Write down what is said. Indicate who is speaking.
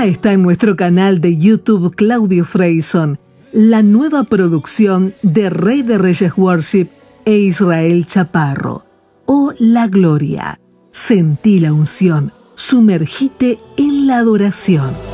Speaker 1: Ya está en nuestro canal de YouTube Claudio Freyson, la nueva producción de Rey de Reyes Worship e Israel Chaparro. Oh, la gloria. Sentí la unción. Sumergite en la adoración.